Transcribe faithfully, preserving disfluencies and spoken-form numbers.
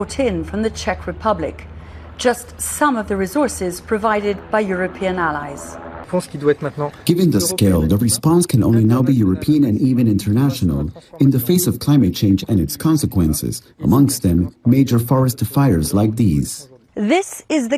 brought in from the Czech Republic, just some of the resources provided by European allies. Given the scale, the response can only now be European and even international in the face of climate change and its consequences, amongst them major forest fires like these. This is the